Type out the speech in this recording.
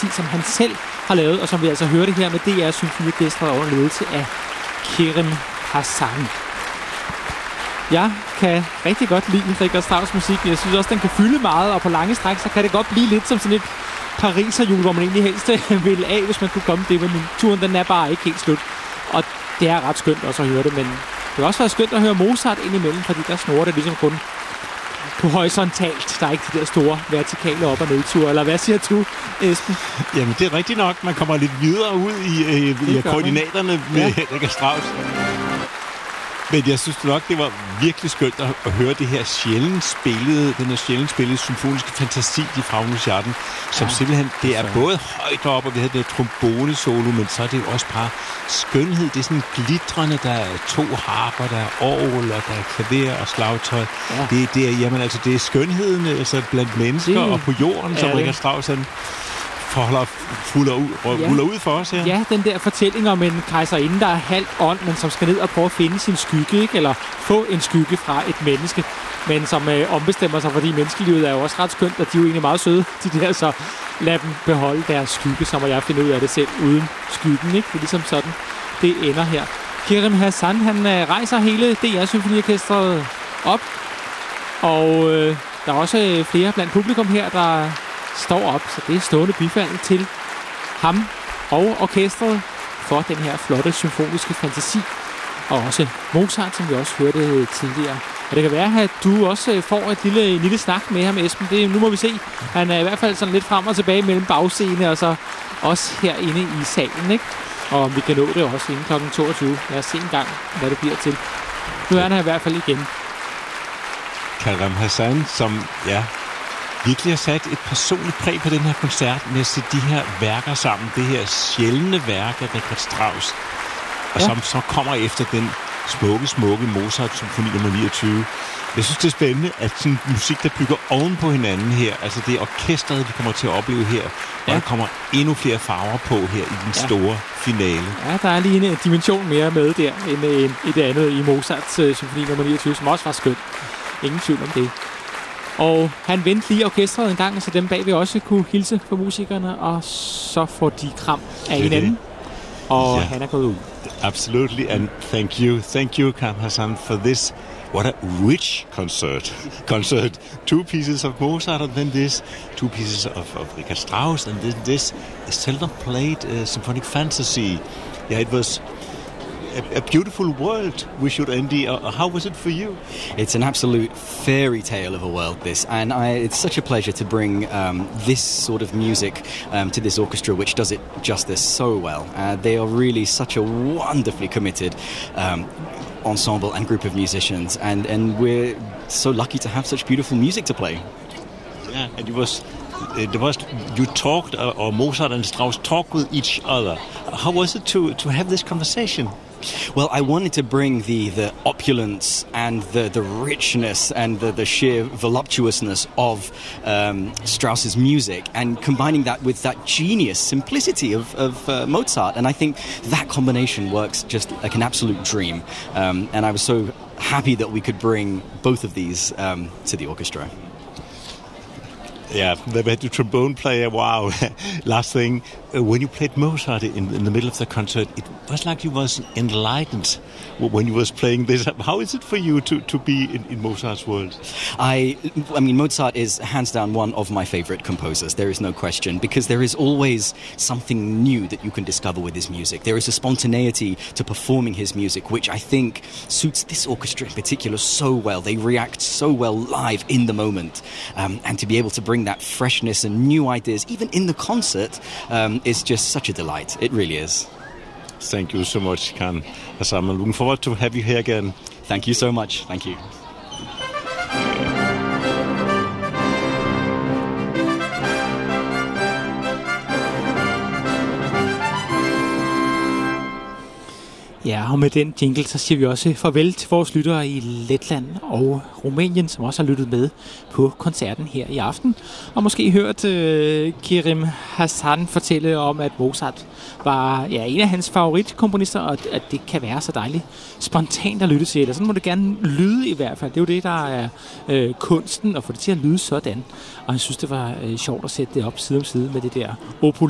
fantasi, som han selv har lavet, og som vi altså hørte her med DR Symfoniorkestret under ledelse af Kerim Hassan. Jeg kan rigtig godt lide Richard Strauss musik. Jeg synes også, den kan fylde meget, og på lange stræk, så kan det godt blive lidt som sådan et pariserhjul, hvor man egentlig helst ville af, hvis man kunne komme det, men turen den er bare ikke helt slut. Og det er ret skønt også at høre det, men det kan også være skønt at høre Mozart indimellem, fordi der snorer det ligesom kun på horisontalt. Der er ikke de der store vertikale op- og nedture. Eller hvad siger du, Esben? Jamen, det er rigtigt nok. Man kommer lidt videre ud i koordinaterne med Richard Strauss. Men jeg synes nok, det var virkelig skønt at høre det her sjældent spillede symfoniske fantasi i Frauenusschaden, som simpelthen, det er både højt op, og vi havde det trombone-solo, men så er det jo også bare skønhed. Det er sådan glitrende, der er 2 harper, der er orgel, og der er klaver og slagtøj. Ja. Det er skønheden altså blandt mennesker og på jorden, som Richard Strauss ruller ud for os her. Ja, den der fortælling om en kejserinde, der er halvt ånd, men som skal ned og prøve at finde sin skygge, ikke? Eller få en skygge fra et menneske, men som ombestemmer sig, fordi menneskelivet er jo også ret skønt, og de er jo egentlig meget søde, de der, så lad dem beholde deres skygge, så må jeg finde ud af det selv uden skyggen, ikke? Det er ligesom sådan, det ender her. Kerim Hassan, han rejser hele DR Symfoniorkestret op, og der er også flere blandt publikum her, der står op, så det er stående bifald til ham og orkestret for den her flotte symfoniske fantasi. Og også Mozart, som vi også hørte tidligere. Og det kan være, at du også får et lille snak med ham, Esben. Nu må vi se. Han er i hvert fald sådan lidt frem og tilbage mellem bagscene og så også herinde i salen, ikke? Og om vi kan nå det også inden kl. 22. Lad os se en gang, hvad det bliver til. Nu er han her i hvert fald igen. Kerim Hassan, som virkelig har sat et personligt præg på den her koncert med at sætte de her værker sammen. Det her sjældne værk af Richard Strauss, og som så kommer efter den smukke Mozart-symfoni nummer 29. Jeg synes, det er spændende, at sådan musik, der bygger oven på hinanden her, altså det orkestret, vi kommer til at opleve her, og der kommer endnu flere farver på her i den store finale. Ja, der er lige en dimension mere med der, end i det andet i Mozarts symfoni nummer 29, som også var skønt. Ingen tvivl om det. Og han vendte lige orkestret en gang, så dem bagved også kunne hilse på musikerne, og så får de kram af hinanden. Og han er gået ud. Absolutely, and thank you, Kerim Hassan, for this. What a rich concert. 2 pieces of Mozart, and then this 2 pieces of Richard Strauss, and then this seldom played symphonic fantasy. Yeah, it was a beautiful world we should end. How was it for you? It's an absolute fairy tale of a world, this, and it's such a pleasure to bring this sort of music to this orchestra, which does it justice so well. They are really such a wonderfully committed ensemble and group of musicians, and we're so lucky to have such beautiful music to play. Yeah, and you talked, or Mozart and Strauss talked with each other. How was it to have this conversation? Well, I wanted to bring the opulence and the richness and the sheer voluptuousness of Strauss's music, and combining that with that genius simplicity of Mozart. And I think that combination works just like an absolute dream. And I was so happy that we could bring both of these to the orchestra. Yeah, the trombone player, wow. Last thing, when you played Mozart in the middle of the concert, it was like you was enlightened when you was playing this. How is it for you to be in Mozart's world? I mean, Mozart is hands down one of my favorite composers. There is no question, because there is always something new that you can discover with his music. There is a spontaneity to performing his music, which I think suits this orchestra in particular so well. They react so well live in the moment, and to be able to bring that freshness and new ideas, even in the concert, is just such a delight. It really is. Thank you so much, Kerim Hassan. I'm looking forward to have you here again. Thank you so much. Thank you. Ja, og med den jingle, så siger vi også farvel til vores lyttere i Letland og Rumænien, som også har lyttet med på koncerten her i aften. Og måske hørt Kerim Hassan fortælle om, at Mozart var en af hans favoritkomponister, og at det kan være så dejligt spontant at lytte til det. Sådan må det gerne lyde i hvert fald. Det er jo det, der er kunsten, at få det til at lyde sådan. Og jeg synes, det var sjovt at sætte det op side om side med det der